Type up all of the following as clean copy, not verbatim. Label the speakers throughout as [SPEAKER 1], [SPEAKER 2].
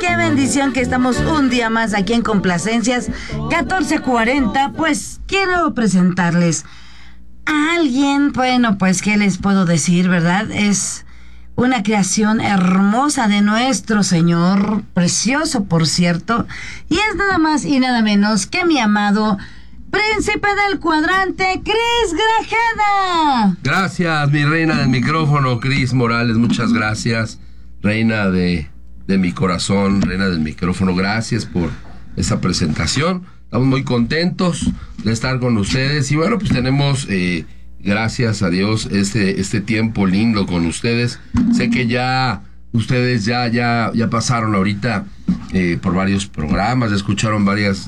[SPEAKER 1] qué bendición que estamos un día más aquí en Complacencias 1440. Pues quiero presentarles a alguien, bueno, pues qué les puedo decir, ¿verdad? Es una creación hermosa de nuestro Señor, precioso por cierto, y es nada más y nada menos que mi amado Príncipe del Cuadrante, Cris Grajeda.
[SPEAKER 2] Gracias, mi reina del micrófono, Cris Morales, muchas gracias, reina de mi corazón, reina del micrófono, gracias por esa presentación. Estamos muy contentos de estar con ustedes y bueno, pues tenemos, gracias a Dios, este tiempo lindo con ustedes. Sé que ya ustedes ya pasaron ahorita por varios programas, escucharon varios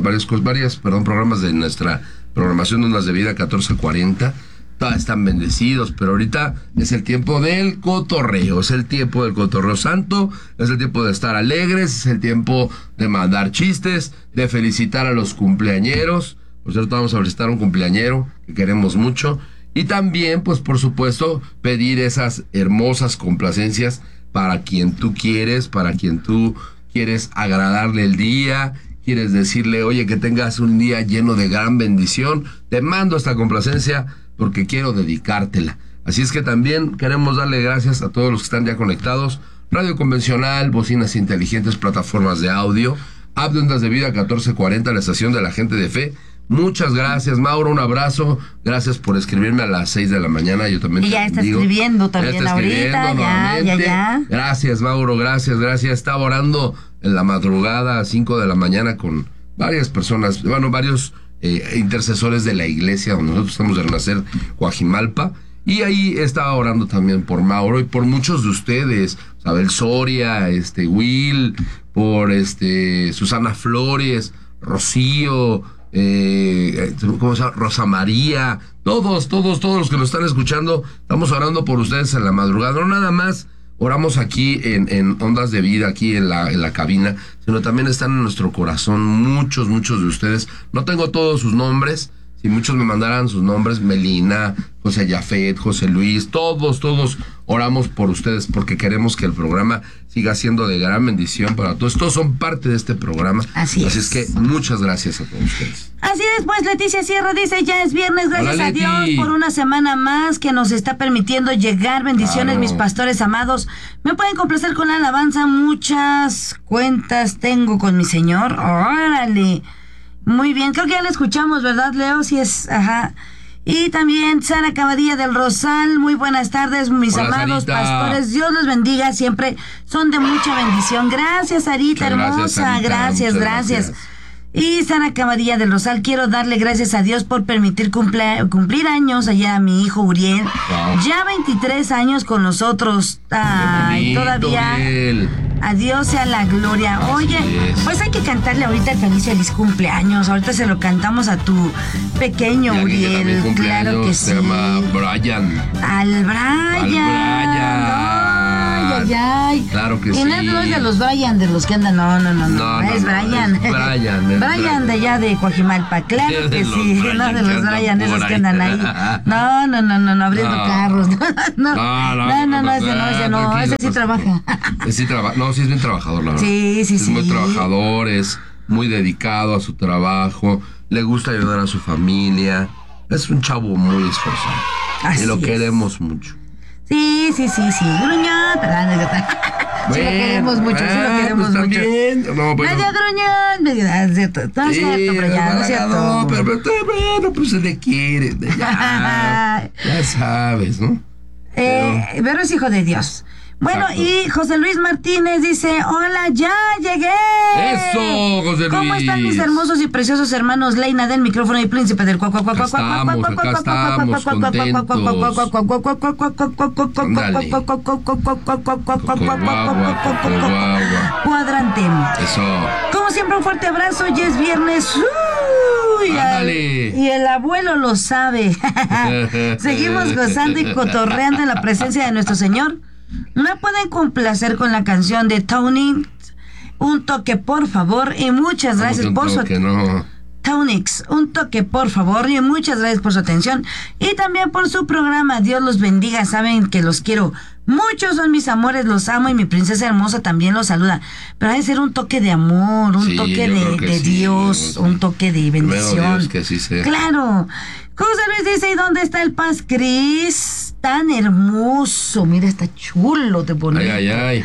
[SPEAKER 2] programas de nuestra programación de Ondas de Vida 1440. Todas están bendecidos, pero ahorita es el tiempo del cotorreo, es el tiempo del cotorreo santo, es el tiempo de estar alegres, es el tiempo de mandar chistes, de felicitar a los cumpleañeros. Por cierto, vamos a felicitar a un cumpleañero que queremos mucho. Y también, pues por supuesto, pedir esas hermosas complacencias para quien tú quieres, para quien tú quieres agradarle el día, quieres decirle, oye, que tengas un día lleno de gran bendición. Te mando esta complacencia porque quiero dedicártela. Así es que también queremos darle gracias a todos los que están ya conectados. Radio convencional, bocinas inteligentes, plataformas de audio, app de Ondas de Vida 1440, la estación de la gente de fe. Muchas gracias, Mauro, un abrazo. Gracias por escribirme a las 6 de la mañana. Yo también.
[SPEAKER 1] Y ya está escribiendo también ahorita, ya.
[SPEAKER 2] Gracias, Mauro, gracias. Estaba orando en la madrugada a 5 de la mañana con varias personas, bueno, varios intercesores de la iglesia donde nosotros estamos de Renacer Coajimalpa, y ahí estaba orando también por Mauro y por muchos de ustedes, Isabel Soria, Will, por Susana Flores, Rocío, ¿cómo se llama? Rosa María, todos los que nos están escuchando, estamos orando por ustedes en la madrugada. No nada más oramos aquí en Ondas de Vida, aquí en la cabina, sino también están en nuestro corazón muchos de ustedes. No tengo todos sus nombres, si muchos me mandaran sus nombres, Melina, José Yafet, José Luis, todos oramos por ustedes porque queremos que el programa siga siendo de gran bendición para todos. Todos son parte de este programa.
[SPEAKER 1] Así
[SPEAKER 2] es que muchas gracias a todos ustedes.
[SPEAKER 1] Así es, pues Leticia Sierra dice, ya es viernes, gracias a Dios por una semana más que nos está permitiendo llegar. Bendiciones, mis pastores amados. ¿Me pueden complacer con la alabanza? Muchas cuentas tengo con mi Señor. Órale. Muy bien, creo que ya la escuchamos, ¿verdad, Leo? Sí es, ajá. Y también Sara Cabadilla del Rosal, muy buenas tardes, mis amados
[SPEAKER 2] Sarita.
[SPEAKER 1] pastores, Dios los bendiga, siempre son de mucha bendición. Gracias, Sarita, hermosa, gracias. Y Sara Cabadilla del Rosal, quiero darle gracias a Dios por permitir cumplir años allá a mi hijo Uriel.
[SPEAKER 2] Wow.
[SPEAKER 1] Ya 23 años con nosotros, todavía. A Dios sea la gloria. Oye, pues hay que cantarle ahorita el feliz cumpleaños. Ahorita se lo cantamos a tu pequeño Uriel. Claro que sí.
[SPEAKER 2] Se llama Brian.
[SPEAKER 1] Al Brian. Ay.
[SPEAKER 2] Claro que
[SPEAKER 1] y
[SPEAKER 2] sí.
[SPEAKER 1] no es de los Brian, de los que andan. No, es Brian. Brian de allá de Coajimalpa. Claro que sí. No de los Brian, esos que andan ahí. No, abriendo carros. Ese no. Ese sí trabaja.
[SPEAKER 2] No, sí es bien trabajador, la verdad.
[SPEAKER 1] Sí.
[SPEAKER 2] Es muy trabajador, es muy dedicado a su trabajo, le gusta ayudar a su familia. Es un chavo muy esforzado.
[SPEAKER 1] Así
[SPEAKER 2] y lo
[SPEAKER 1] es.
[SPEAKER 2] Queremos mucho.
[SPEAKER 1] Sí. Gruñón. Sí lo queremos mucho,
[SPEAKER 2] También. No, bueno.
[SPEAKER 1] Medio gruñón, medio cierto. No es cierto, pero ya, no es cierto.
[SPEAKER 2] No, pero bueno, pues se le quiere. Ya sabes, ¿no?
[SPEAKER 1] Pero es hijo de Dios. Bueno,
[SPEAKER 2] Exacto.
[SPEAKER 1] y José Luis Martínez dice, hola, ya llegué.
[SPEAKER 2] Eso, José Luis.
[SPEAKER 1] ¿Cómo están mis hermosos y preciosos hermanos Leina del micrófono y Príncipe del cuac?
[SPEAKER 2] Acá estamos,
[SPEAKER 1] Cuadrante.
[SPEAKER 2] Eso.
[SPEAKER 1] Como siempre, un fuerte abrazo, ya es viernes. Y el abuelo lo sabe. Seguimos gozando y cotorreando en la presencia de nuestro Señor. ¿Me pueden complacer con la canción de Tony? Un toque, por favor, y muchas gracias por su... Tonix. Un toque, por favor, y muchas gracias por su atención y también por su programa. Dios los bendiga, saben que los quiero mucho, son mis amores, los amo y mi princesa hermosa también los saluda. Pero ha de ser un toque de amor, un toque de Dios, un toque de bendición.
[SPEAKER 2] Dios, que así sea.
[SPEAKER 1] Claro. José Luis dice, ¿y dónde está el Paz Cris? Tan hermoso, mira, está chulo de bonito.
[SPEAKER 2] Ay.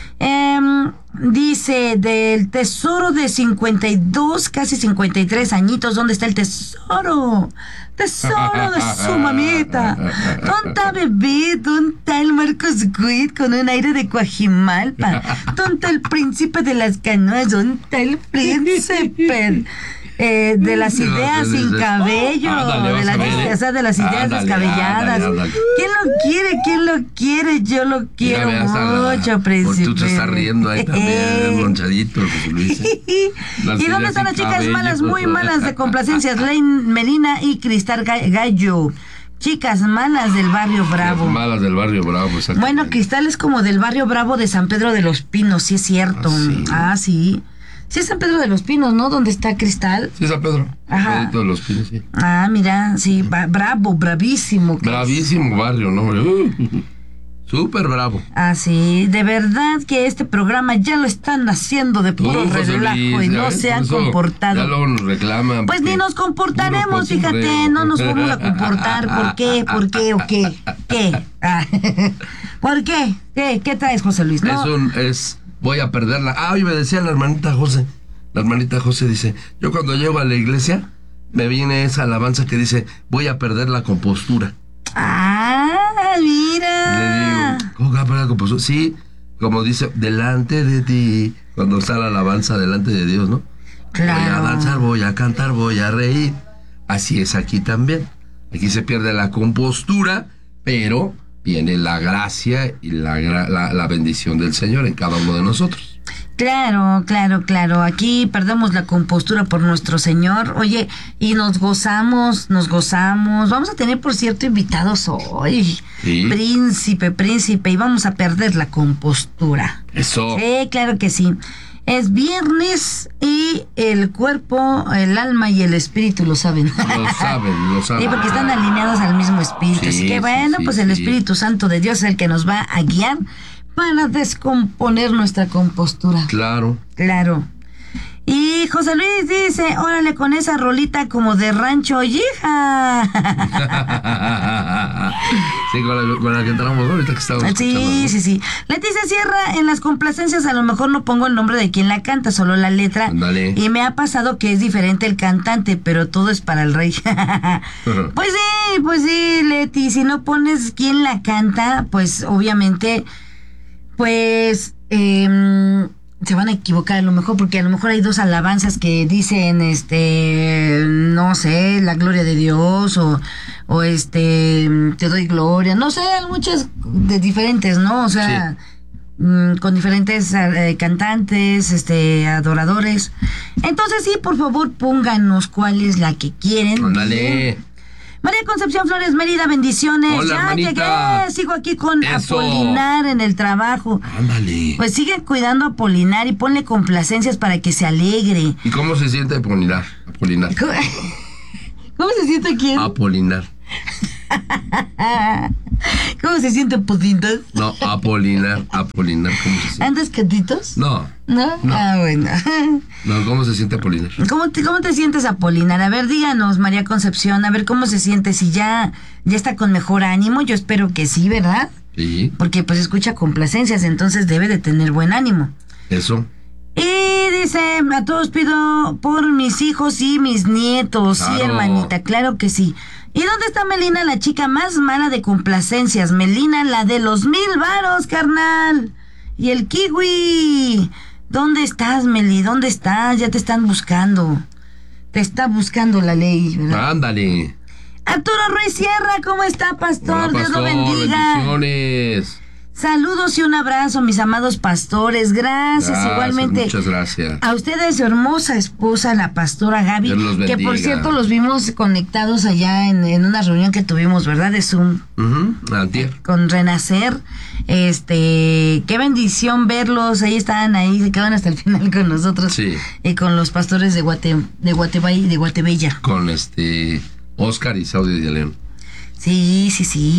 [SPEAKER 1] Dice, del tesoro de 52, casi 53 añitos, ¿dónde está el tesoro? Tesoro de su mamita. ¿Dónde está bebé? ¿Dónde está el Marcos Witt con un aire de Coajimalpa? ¿Dónde está el príncipe de las canoas? ¿Dónde está el príncipe? De las ideas sin cabello, de las ideas descabelladas.
[SPEAKER 2] Ándale.
[SPEAKER 1] ¿Quién lo quiere? Yo lo quiero mucho, príncipe.
[SPEAKER 2] Tú te estás riendo ahí también, lonchadito, José Luis.
[SPEAKER 1] ¿Y dónde están las chicas malas, muy malas de complacencias? Lane, Melina y Cristal Gallo. Chicas malas del barrio Bravo.
[SPEAKER 2] Malas del barrio Bravo, exactamente.
[SPEAKER 1] Bueno, Cristal es como del barrio Bravo de San Pedro de los Pinos, sí es cierto. Sí. Sí es San Pedro de los Pinos, ¿no? ¿Dónde está Cristal?
[SPEAKER 2] Sí, San Pedro.
[SPEAKER 1] Ajá.
[SPEAKER 2] San Pedro de los Pinos, sí.
[SPEAKER 1] Mira, sí, bravísimo.
[SPEAKER 2] Bravísimo barrio, ¿no? Súper bravo.
[SPEAKER 1] Sí, de verdad que este programa ya lo están haciendo de puro relajo y no se han comportado.
[SPEAKER 2] Ya luego nos reclaman.
[SPEAKER 1] Pues ni nos comportaremos, fíjate, no nos vamos a comportar. ¿Por qué? ¿O qué? ¿Qué? ¿Por qué? ¿Qué traes, José Luis? ¿No?
[SPEAKER 2] Voy a perderla. Hoy me decía la hermanita José. La hermanita José dice, yo cuando llego a la iglesia, me viene esa alabanza que dice, voy a perder la compostura.
[SPEAKER 1] Mira.
[SPEAKER 2] Le digo, ¿cómo que va a perder la compostura? Sí, como dice, delante de ti, cuando está la alabanza delante de Dios, ¿no?
[SPEAKER 1] Claro.
[SPEAKER 2] Voy a danzar, voy a cantar, voy a reír. Así es aquí también. Aquí se pierde la compostura, pero viene la gracia y la bendición del Señor en cada uno de nosotros.
[SPEAKER 1] Claro. Aquí perdemos la compostura por nuestro Señor. Oye, y nos gozamos. Vamos a tener, por cierto, invitados hoy.
[SPEAKER 2] ¿Sí?
[SPEAKER 1] Príncipe, y vamos a perder la compostura.
[SPEAKER 2] Eso.
[SPEAKER 1] Sí, claro que sí. Es viernes y el cuerpo, el alma y el espíritu lo saben.
[SPEAKER 2] Lo saben.
[SPEAKER 1] Sí, porque están alineados al mismo espíritu.
[SPEAKER 2] Sí,
[SPEAKER 1] así que bueno, pues el Espíritu Santo de Dios es el que nos va a guiar para descomponer nuestra compostura.
[SPEAKER 2] Claro.
[SPEAKER 1] Y José Luis dice, órale con esa rolita como de rancho, hija.
[SPEAKER 2] Sí, con la que entramos ahorita que estamos escuchando, ¿no?
[SPEAKER 1] Sí. Leticia Sierra, en las complacencias a lo mejor no pongo el nombre de quien la canta, solo la letra.
[SPEAKER 2] Ándale.
[SPEAKER 1] Y me ha pasado que es diferente el cantante, pero todo es para el rey. Pues sí, Leti, si no pones quién la canta, pues obviamente, pues se van a equivocar a lo mejor, porque a lo mejor hay dos alabanzas que dicen, no sé, la gloria de Dios, o te doy gloria, no sé, hay muchas de diferentes, ¿no? O sea, con diferentes cantantes, adoradores. Entonces sí, por favor, pónganos cuál es la que quieren.
[SPEAKER 2] Dale.
[SPEAKER 1] María Concepción Flores Mérida, bendiciones.
[SPEAKER 2] Hola,
[SPEAKER 1] ya
[SPEAKER 2] hermanita.
[SPEAKER 1] llegué, sigo aquí con
[SPEAKER 2] Eso.
[SPEAKER 1] Apolinar en el trabajo.
[SPEAKER 2] Ándale.
[SPEAKER 1] Pues sigue cuidando a Apolinar y ponle complacencias para que se alegre.
[SPEAKER 2] ¿Y cómo se siente Apolinar?
[SPEAKER 1] ¿Cómo se siente quién?
[SPEAKER 2] Apolinar.
[SPEAKER 1] ¿Cómo se siente putitas?
[SPEAKER 2] No, Apolinar, ¿cómo se siente?
[SPEAKER 1] ¿Andas cantitos?
[SPEAKER 2] No.
[SPEAKER 1] ¿No?
[SPEAKER 2] No.
[SPEAKER 1] Bueno.
[SPEAKER 2] No, ¿cómo se siente Apolinar?
[SPEAKER 1] ¿Cómo te sientes, Apolinar? A ver, díganos, María Concepción, a ver cómo se siente, si ya está con mejor ánimo. Yo espero que sí, ¿verdad?
[SPEAKER 2] Sí.
[SPEAKER 1] Porque pues escucha complacencias, entonces debe de tener buen ánimo.
[SPEAKER 2] Eso.
[SPEAKER 1] Y dice, a todos pido por mis hijos y mis nietos.
[SPEAKER 2] Claro.
[SPEAKER 1] Sí, hermanita, claro que sí. ¿Y dónde está Melina, la chica más mala de complacencias? Melina, la de los 1000 varos, carnal. Y el kiwi. ¿Dónde estás, Meli? ¿Dónde estás? Ya te están buscando. Te está buscando la ley, ¿verdad?
[SPEAKER 2] Ándale.
[SPEAKER 1] Arturo Ruiz Sierra, ¿cómo está, pastor?
[SPEAKER 2] Hola,
[SPEAKER 1] Dios lo
[SPEAKER 2] pastor,
[SPEAKER 1] bendiga.
[SPEAKER 2] bendiciones.
[SPEAKER 1] Saludos y un abrazo, mis amados pastores. Gracias, igualmente.
[SPEAKER 2] Muchas gracias.
[SPEAKER 1] A ustedes, su hermosa esposa, la pastora Gaby,
[SPEAKER 2] Dios los bendiga.
[SPEAKER 1] que por cierto los vimos conectados allá en una reunión que tuvimos, ¿verdad? De Zoom.
[SPEAKER 2] Antier.
[SPEAKER 1] Con Renacer. Qué bendición verlos. Ahí estaban, ahí se quedaron hasta el final con nosotros.
[SPEAKER 2] Sí.
[SPEAKER 1] Y con los pastores de Guatebella.
[SPEAKER 2] Con Oscar y Saudio de León.
[SPEAKER 1] Sí.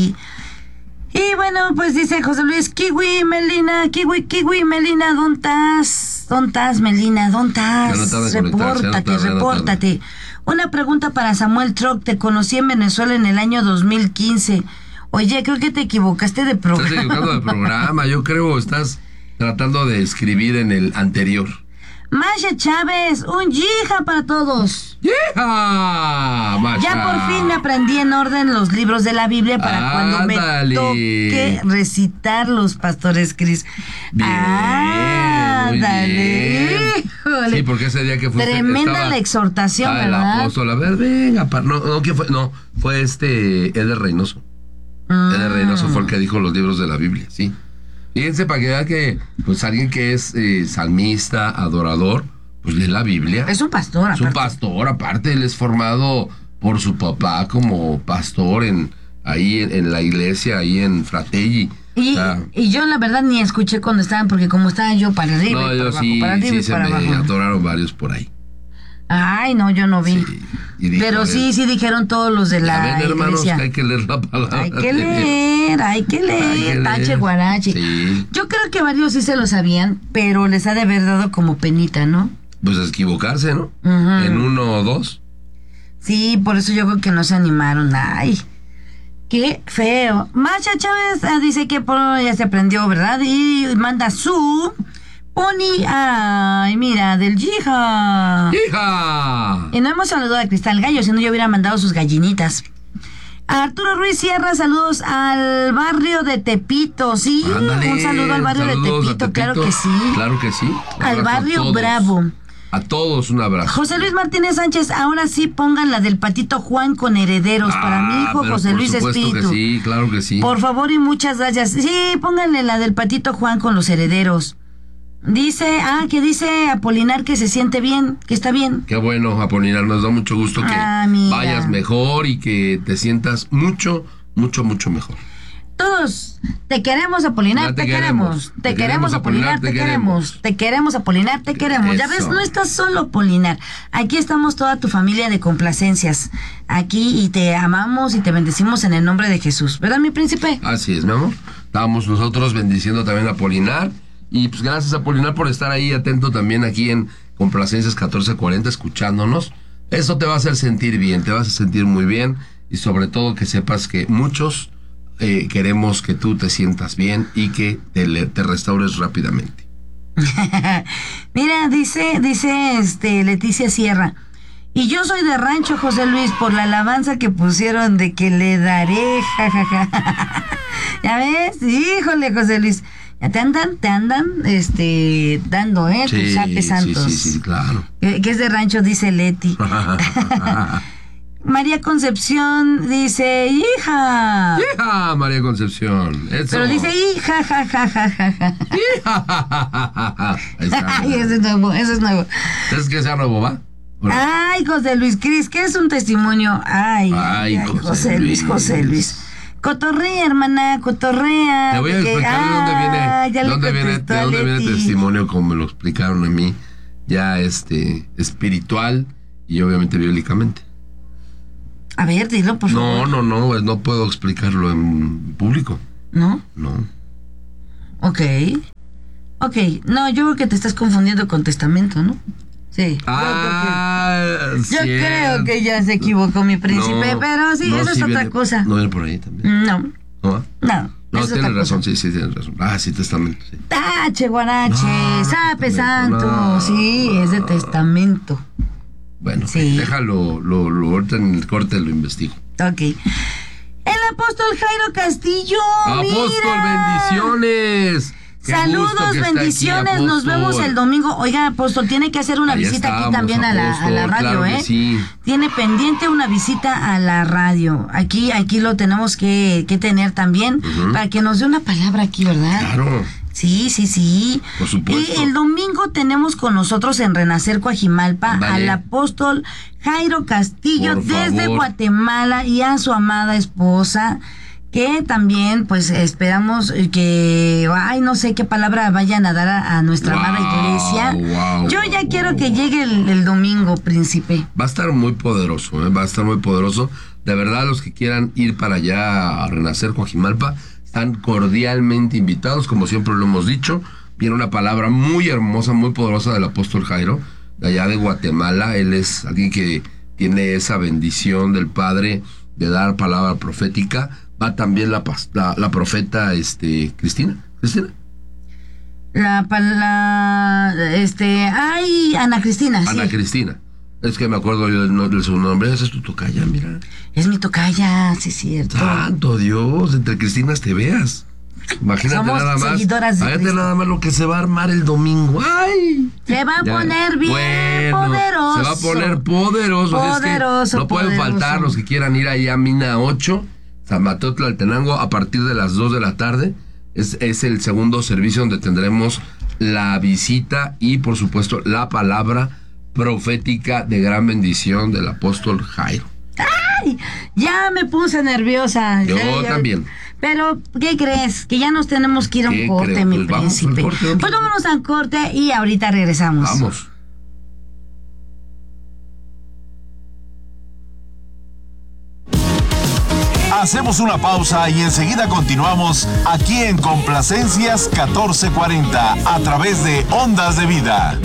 [SPEAKER 1] Y bueno, pues dice José Luis, Kiwi, Melina, ¿dónde estás, Melina? ¿Dónde estás? Repórtate. Una pregunta para Samuel Troc, te conocí en Venezuela en el año 2015. Oye, creo que te equivocaste de programa.
[SPEAKER 2] Estás equivocando de programa, yo creo estás tratando de escribir en el anterior.
[SPEAKER 1] Masha Chávez, un yija para todos.
[SPEAKER 2] ¡Yija! Masha.
[SPEAKER 1] Ya por fin me aprendí en orden los libros de la Biblia para cuando me toque recitar los pastores Cris.
[SPEAKER 2] Bien, muy bien.
[SPEAKER 1] Híjole.
[SPEAKER 2] Sí, porque ese día que fue
[SPEAKER 1] tremenda la exhortación, ¿verdad?
[SPEAKER 2] El apóstol, a ver, venga, ¿quién fue? No, fue Eder Reynoso. Eder Reynoso fue el que dijo los libros de la Biblia, sí. Fíjense, para que vean que pues alguien que es salmista, adorador, pues lee la Biblia.
[SPEAKER 1] Es un pastor,
[SPEAKER 2] aparte. Es un pastor, aparte, él es formado por su papá como pastor ahí en la iglesia, ahí en Fratelli.
[SPEAKER 1] Y yo la verdad ni escuché cuando estaban, porque como estaba yo para arriba
[SPEAKER 2] no,
[SPEAKER 1] y para
[SPEAKER 2] yo
[SPEAKER 1] abajo, para arriba y para abajo.
[SPEAKER 2] Se me atoraron varios por ahí.
[SPEAKER 1] Ay, no, yo no vi. Sí, pero sí dijeron todos los de la
[SPEAKER 2] iglesia. Hermanos, que
[SPEAKER 1] hay
[SPEAKER 2] que leer la palabra.
[SPEAKER 1] Hay que leer. Tache guarache.
[SPEAKER 2] Sí.
[SPEAKER 1] Yo creo que varios sí se lo sabían, pero les ha de haber dado como penita, ¿no?
[SPEAKER 2] Pues equivocarse, ¿no? En uno o dos.
[SPEAKER 1] Sí, por eso yo creo que no se animaron. Ay, qué feo. Masha Chávez dice que ya se aprendió, ¿verdad? Y manda su... Pony, ay, mira, del Yija.
[SPEAKER 2] ¡Hija!
[SPEAKER 1] Y no hemos saludado a Cristal Gallo, si no yo hubiera mandado sus gallinitas. Arturo Ruiz Sierra, saludos al barrio de Tepito, sí.
[SPEAKER 2] Ándale,
[SPEAKER 1] un saludo al barrio de Tepito, claro que sí.
[SPEAKER 2] Claro que sí.
[SPEAKER 1] Al barrio Bravo.
[SPEAKER 2] A todos un abrazo.
[SPEAKER 1] José Luis Martínez Sánchez, ahora sí pongan la del Patito Juan con herederos para mi hijo José Luis Espíritu.
[SPEAKER 2] Que sí, claro que sí.
[SPEAKER 1] Por favor y muchas gracias. Sí, pónganle la del Patito Juan con los herederos. Dice Apolinar que se siente bien, que está bien.
[SPEAKER 2] Qué bueno, Apolinar, nos da mucho gusto que vayas mejor y que te sientas mucho mejor.
[SPEAKER 1] Todos, te queremos, Apolinar, te queremos. Te queremos, Apolinar, te queremos. Te queremos, Apolinar, te queremos.
[SPEAKER 2] Eso.
[SPEAKER 1] Ya ves, no estás solo, Apolinar. Aquí estamos toda tu familia de complacencias. Aquí y te amamos y te bendecimos en el nombre de Jesús. ¿Verdad, mi príncipe?
[SPEAKER 2] Así es, mi amor. Estábamos nosotros bendiciendo también a Apolinar. Y pues gracias, Apolinar, por estar ahí atento también aquí en Complacencias 1440, escuchándonos. Eso te va a hacer sentir bien, te vas a sentir muy bien. Y sobre todo que sepas que muchos queremos que tú te sientas bien y que te restaures rápidamente.
[SPEAKER 1] Mira, dice Leticia Sierra. Y yo soy de rancho, José Luis, por la alabanza que pusieron de que le daré, jajaja. ¿Ya ves? Híjole, José Luis. Ya te andan dando, tus zapes santos.
[SPEAKER 2] Sí, claro.
[SPEAKER 1] Que es de rancho, dice Leti. María Concepción dice, hija.
[SPEAKER 2] Hija, María Concepción. Eso.
[SPEAKER 1] Pero dice, hija, jajajaja. Ay, ese es nuevo.
[SPEAKER 2] ¿Es que sea nuevo, va?
[SPEAKER 1] Bueno. Ay, José Luis Cris, que es un testimonio. Ay, José Luis. Cotorrea, hermana, cotorrea.
[SPEAKER 2] Te voy a explicar de dónde viene el testimonio, como me lo explicaron a mí, ya espiritual y obviamente bíblicamente.
[SPEAKER 1] A ver, dilo, por favor.
[SPEAKER 2] No puedo explicarlo en público.
[SPEAKER 1] ¿No?
[SPEAKER 2] No.
[SPEAKER 1] Ok, no, yo creo que te estás confundiendo con testamento, ¿no? Sí. Yo creo que ya se equivocó mi príncipe, pero sí, eso es otra cosa.
[SPEAKER 2] ¿No viene por ahí también?
[SPEAKER 1] No.
[SPEAKER 2] No, tienes razón, sí, tienes razón. Sí, testamento, sí.
[SPEAKER 1] Tache, guarache, sape santo. Sí, es de testamento.
[SPEAKER 2] Bueno, sí. Déjalo, ahorita en el corte lo investigo.
[SPEAKER 1] Ok. El apóstol Jairo Castillo.
[SPEAKER 2] Apóstol,
[SPEAKER 1] mira.
[SPEAKER 2] bendiciones.
[SPEAKER 1] Saludos, bendiciones, aquí, nos vemos el domingo. Oiga, apóstol, tiene que hacer una visita aquí también a la radio,
[SPEAKER 2] claro sí.
[SPEAKER 1] Tiene pendiente una visita a la radio. Aquí lo tenemos que tener también, para que nos dé una palabra aquí, ¿verdad?
[SPEAKER 2] Claro.
[SPEAKER 1] Sí.
[SPEAKER 2] Por supuesto.
[SPEAKER 1] Y el domingo tenemos con nosotros en Renacer Coajimalpa al apóstol Jairo Castillo desde Guatemala y a su amada esposa, que también pues esperamos que, no sé qué palabra vayan a dar a nuestra amada iglesia. Yo ya quiero que llegue el domingo, príncipe.
[SPEAKER 2] Va a estar muy poderoso, va a estar muy poderoso. De verdad, los que quieran ir para allá a Renacer Coajimalpa, están cordialmente invitados, como siempre lo hemos dicho. Viene una palabra muy hermosa, muy poderosa del apóstol Jairo, de allá de Guatemala. Él es alguien que tiene esa bendición del Padre de dar palabra profética. Va también la profeta Cristina.
[SPEAKER 1] Ana Cristina.
[SPEAKER 2] Ana Cristina. Es que me acuerdo yo del segundo nombre. Esa es tu tocaya, mira.
[SPEAKER 1] Es mi tocaya, sí es cierto.
[SPEAKER 2] ¡Santo Dios! Entre Cristinas te veas. Imagínate. Somos nada más. Imagínate nada más lo que se va a armar el domingo. ¡Ay!
[SPEAKER 1] Se va a poner bien poderoso.
[SPEAKER 2] Se va a poner poderoso.
[SPEAKER 1] Poderoso.
[SPEAKER 2] Es que no pueden faltar los que quieran ir allá a Mina 8, San Mateo Tlaltenango, a partir de las 2 de la tarde. Es el segundo servicio donde tendremos la visita y, por supuesto, la palabra profética de gran bendición del apóstol Jairo.
[SPEAKER 1] ¡Ay! Ya me puse nerviosa.
[SPEAKER 2] Yo también.
[SPEAKER 1] Pero, ¿qué crees? Que ya nos tenemos que ir a un corte, mi príncipe. Pues vámonos a un corte y ahorita regresamos.
[SPEAKER 2] Vamos.
[SPEAKER 3] Hacemos una pausa y enseguida continuamos aquí en Complacencias 1440 a través de Ondas de Vida.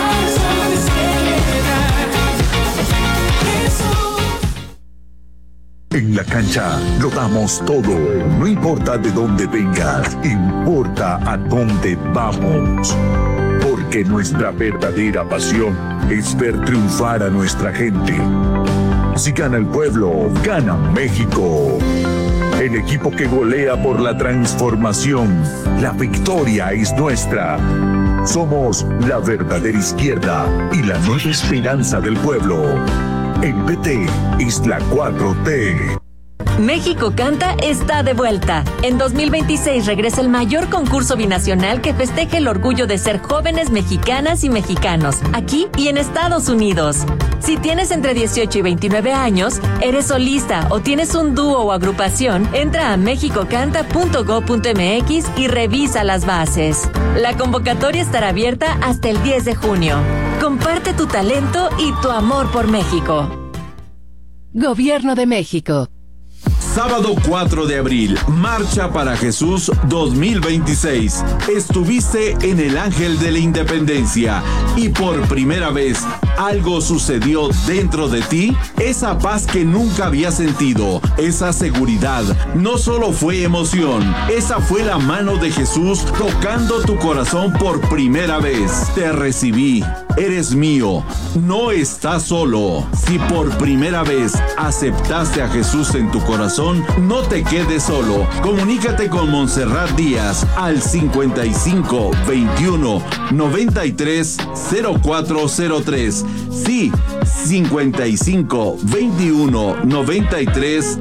[SPEAKER 4] En la cancha lo damos todo, no importa de dónde vengas, importa a dónde vamos. Porque nuestra verdadera pasión es ver triunfar a nuestra gente. Si gana el pueblo, gana México. El equipo que golea por la transformación, la victoria es nuestra. Somos la verdadera izquierda y la nueva esperanza del pueblo. El PT es la 4T.
[SPEAKER 5] México Canta está de vuelta. En 2026 regresa el mayor concurso binacional que festeja el orgullo de ser jóvenes mexicanas y mexicanos, aquí y en Estados Unidos. Si tienes entre 18 y 29 años, eres solista o tienes un dúo o agrupación, entra a mexicocanta.go.mx y revisa las bases. La convocatoria estará abierta hasta el 10 de junio. Comparte tu talento y tu amor por México.
[SPEAKER 6] Gobierno de México.
[SPEAKER 7] Sábado 4 de abril, Marcha para Jesús 2026. Estuviste en el Ángel de la Independencia y por primera vez algo sucedió dentro de ti. Esa paz que nunca habías sentido, esa seguridad, no solo fue emoción, esa fue la mano de Jesús tocando tu corazón por primera vez. Te recibí, eres mío, no estás solo. Si por primera vez aceptaste a Jesús en tu corazón, no te quedes solo. Comunícate con Montserrat Díaz al 55 21 93 0403. Sí, 55 21 93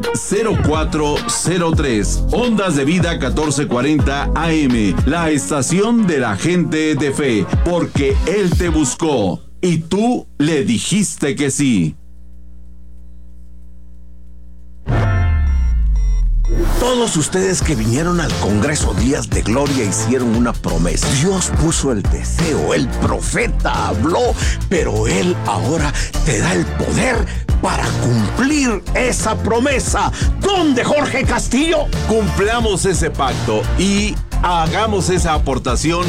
[SPEAKER 7] 0403. Ondas de Vida 1440 AM, la estación de la gente de fe, porque Él te buscó y tú le dijiste que sí.
[SPEAKER 8] Todos ustedes que vinieron al Congreso Días de Gloria hicieron una promesa. Dios puso el deseo, el profeta habló, pero Él ahora te da el poder para cumplir esa promesa. ¿Dónde, Jorge Castillo?
[SPEAKER 7] Cumplamos ese pacto y hagamos esa aportación